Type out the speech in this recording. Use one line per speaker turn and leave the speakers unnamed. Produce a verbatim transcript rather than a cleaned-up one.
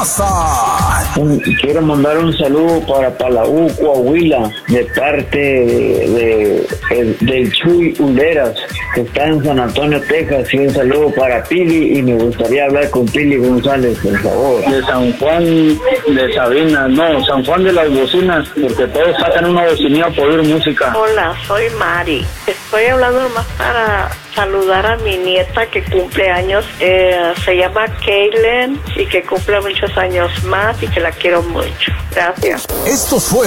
casa.
Un- quiero mandar un saludo para Palau, Coahuila, de parte de, de- del Chuy Ulderas, que está en San Antonio, Texas, y un saludo para Pili, y me gustaría hablar con Pili González, por favor.
De San Juan de Sabina, no, San Juan de las Bocinas, porque todos sacan una bocinilla por oír música.
Hola, soy Mari. Estoy hablando nomás para saludar a mi nieta que cumple años. Eh, se llama Kaylin y que cumple muchos años más y que la quiero mucho. Gracias.
Esto fue